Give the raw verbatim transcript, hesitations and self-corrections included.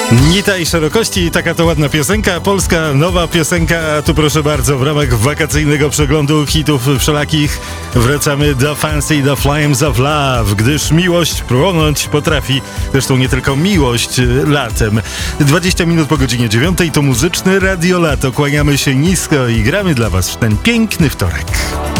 Nita i szerokości, taka to ładna piosenka, polska nowa piosenka, a tu proszę bardzo, w ramach wakacyjnego przeglądu hitów wszelakich wracamy do Fancy the Flames of Love, gdyż miłość płonąć potrafi, zresztą nie tylko miłość latem. dwadzieścia minut po godzinie dziewiątej to muzyczny Radio Lato, kłaniamy się nisko i gramy dla was w ten piękny wtorek.